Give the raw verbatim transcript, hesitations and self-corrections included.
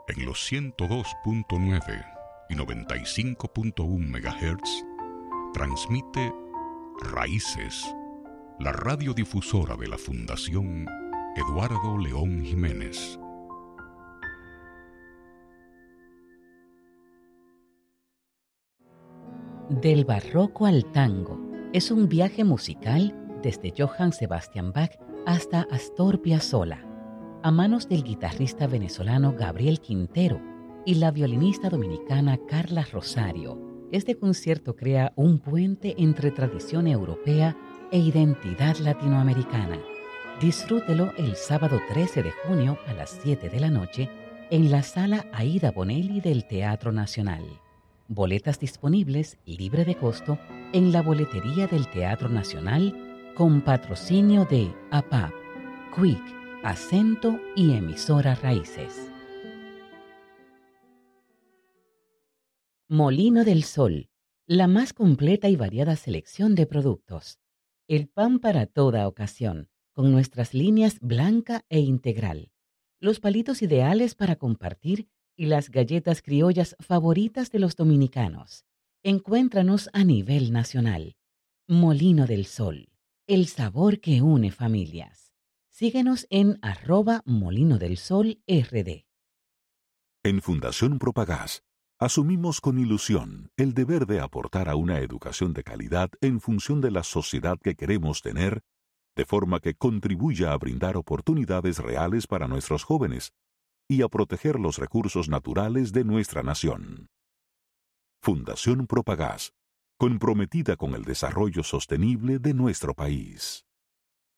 En los ciento dos punto nueve y noventa y cinco punto uno megahertz transmite Raíces, la radiodifusora de la Fundación Eduardo León Jiménez. Del barroco al tango es un viaje musical desde Johann Sebastian Bach hasta Astor Piazzolla, a manos del guitarrista venezolano Gabriel Quintero y la violinista dominicana Carla Rosario. Este concierto crea un puente entre tradición europea e identidad latinoamericana. Disfrútelo el sábado trece de junio a las siete de la noche en la Sala Aida Bonelli del Teatro Nacional. Boletas disponibles libre de costo en la boletería del Teatro Nacional con patrocinio de A P A P, Quick, Acento y Emisora Raíces. Molino del Sol, la más completa y variada selección de productos. El pan para toda ocasión, con nuestras líneas blanca e integral. Los palitos ideales para compartir y las galletas criollas favoritas de los dominicanos. Encuéntranos a nivel nacional. Molino del Sol, el sabor que une familias. Síguenos en arroba Molino del Sol R D. En Fundación Propagás, asumimos con ilusión el deber de aportar a una educación de calidad en función de la sociedad que queremos tener, de forma que contribuya a brindar oportunidades reales para nuestros jóvenes y a proteger los recursos naturales de nuestra nación. Fundación Propagás, comprometida con el desarrollo sostenible de nuestro país.